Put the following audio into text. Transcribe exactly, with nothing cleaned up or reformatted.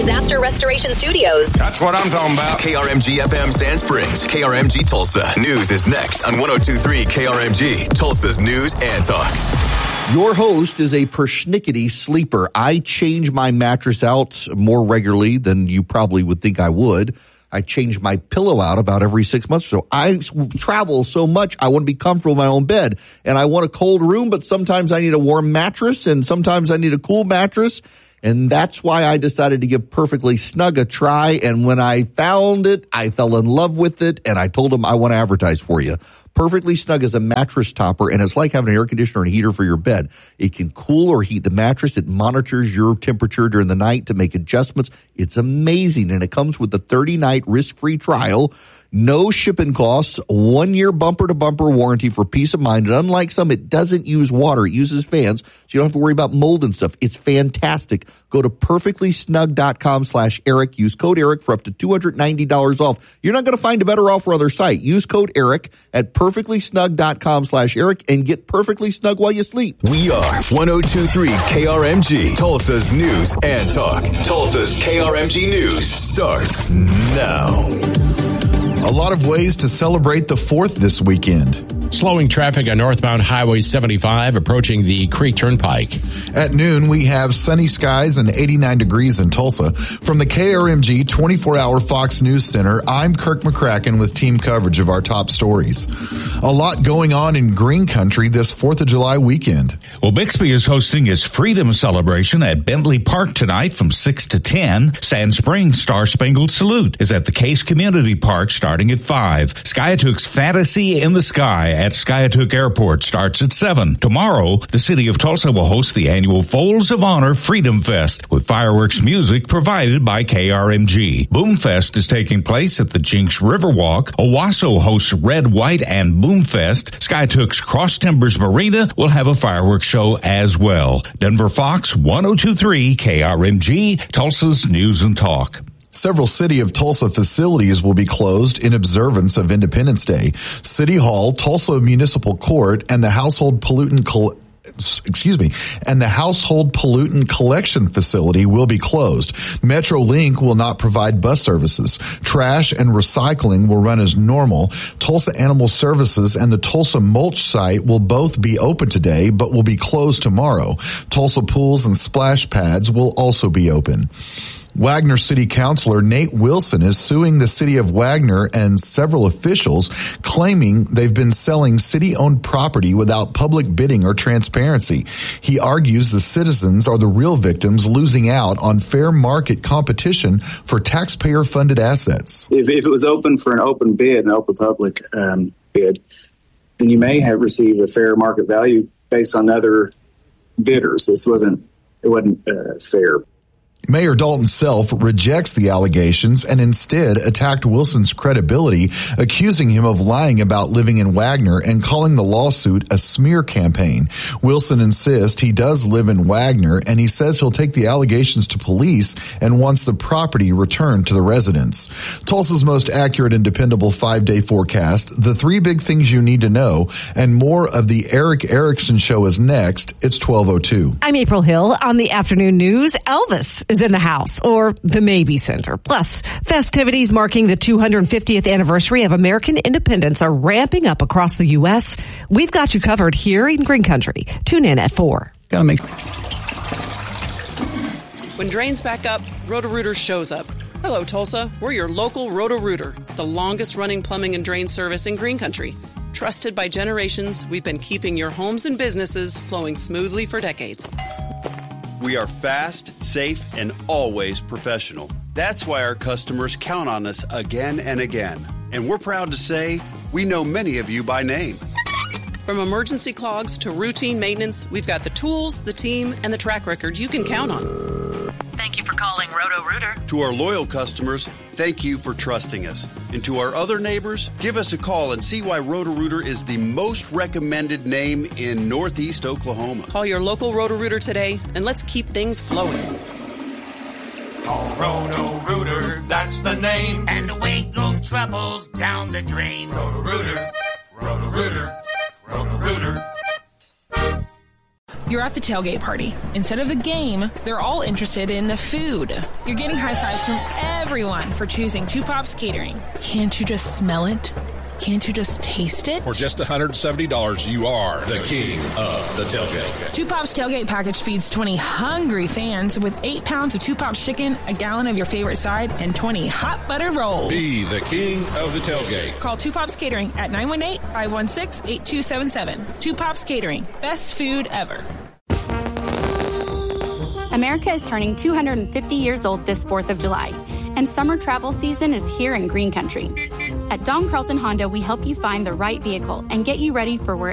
Disaster Restoration Studios. That's what I'm talking about. K R M G F M Sand Springs, K R M G Tulsa. News is next on one oh two point three K R M G, Tulsa's News and Talk. Your host is a persnickety sleeper. I change my mattress out more regularly than you probably would think I would. I change my pillow out about every six months or so. I travel so much, I want to be comfortable in my own bed. And I want a cold room, but sometimes I need a warm mattress, and sometimes I need a cool mattress. And that's why I decided to give Perfectly Snug a try. And when I found it, I fell in love with it, and I told them I want to advertise for you. Perfectly Snug is a mattress topper, and it's like having an air conditioner and a heater for your bed. It can cool or heat the mattress. It monitors your temperature during the night to make adjustments. It's amazing, and it comes with a thirty-night risk-free trial. No shipping costs, one year bumper-to-bumper warranty for peace of mind. And unlike some, it doesn't use water. It uses fans, so you don't have to worry about mold and stuff. It's fantastic. Go to perfectlysnug.com slash Eric. Use code Eric for up to two hundred ninety dollars off. You're not going to find a better offer on their site. Use code Eric at perfectlysnug.com slash Eric and get perfectly snug while you sleep. We are one oh two point three K R M G, Tulsa's News and Talk. Tulsa's K R M G News starts now. A lot of ways to celebrate the fourth this weekend. Slowing traffic on northbound Highway seventy-five approaching the Creek Turnpike. At noon, we have sunny skies and eighty-nine degrees in Tulsa. From the K R M G twenty-four hour Fox News Center, I'm Kirk McCracken with team coverage of our top stories. A lot going on in Green Country this fourth of July weekend. Well, Bixby is hosting its Freedom Celebration at Bentley Park tonight from six to ten. Sand Springs Star Spangled Salute is at the Case Community Park starting at five. Skiatook's Fantasy in the Sky at Skiatook Airport starts at seven. Tomorrow, the city of Tulsa will host the annual Folds of Honor Freedom Fest with fireworks music provided by K R M G. Boomfest is taking place at the Jinx Riverwalk. Owasso hosts Red, White, and Boomfest. Skiatook's Cross Timbers Marina will have a fireworks show as well. Denver Fox, one oh two point three K R M G, Tulsa's News and Talk. Several City of Tulsa facilities will be closed in observance of Independence Day. City Hall, Tulsa Municipal Court, and the Household Pollutant Col- excuse me, and the Household Pollutant Collection Facility will be closed. MetroLink will not provide bus services. Trash and recycling will run as normal. Tulsa Animal Services and the Tulsa Mulch site will both be open today, but will be closed tomorrow. Tulsa pools and splash pads will also be open. Wagner City Councilor Nate Wilson is suing the city of Wagner and several officials, claiming they've been selling city-owned property without public bidding or transparency. He argues the citizens are the real victims, losing out on fair market competition for taxpayer-funded assets. If, if it was open for an open bid, an open public um, bid, then you may have received a fair market value based on other bidders. This wasn't, it wasn't uh, fair. Mayor Dalton Self rejects the allegations and instead attacked Wilson's credibility, accusing him of lying about living in Wagner and calling the lawsuit a smear campaign. Wilson insists he does live in Wagner, and he says he'll take the allegations to police and wants the property returned to the residents. Tulsa's most accurate and dependable five-day forecast, the three big things you need to know, and more of the Eric Erickson Show is next. It's twelve oh two. I'm April Hill. On the afternoon news, Elvis is in the house, or the Maybe Center. Plus, festivities marking the two hundred fiftieth anniversary of American independence are ramping up across the U S. We've got you covered here in Green Country. Tune in at four. Gotta make. When drains back up, Roto-Rooter shows up. Hello, Tulsa. We're your local Roto-Rooter, the longest-running plumbing and drain service in Green Country. Trusted by generations, we've been keeping your homes and businesses flowing smoothly for decades. We are fast, safe, and always professional. That's why our customers count on us again and again. And we're proud to say we know many of you by name. From emergency clogs to routine maintenance, we've got the tools, the team, and the track record you can count on. Thank you for calling Roto-Rooter. To our loyal customers, thank you for trusting us. And to our other neighbors, give us a call and see why Roto-Rooter is the most recommended name in Northeast Oklahoma. Call your local Roto-Rooter today, and let's keep things flowing. Call Roto-Rooter, that's the name. And away go troubles down the drain. Roto-Rooter, Roto-Rooter, Roto-Rooter. You're at the tailgate party. Instead of the game, they're all interested in the food. You're getting high fives from everyone for choosing Two Pops Catering. Can't you just smell it? Can't you just taste it? For just one hundred seventy dollars, you are the king of the tailgate. Two Pops Tailgate Package feeds twenty hungry fans with eight pounds of Two Pops chicken, a gallon of your favorite side, and twenty hot buttered rolls. Be the king of the tailgate. Call Two Pops Catering at nine one eight, five one six, eight two seven seven. Two Pops Catering. Best food ever. America is turning two hundred fifty years old this fourth of July, and summer travel season is here in Green Country. At Don Carlton Honda, we help you find the right vehicle and get you ready for wherever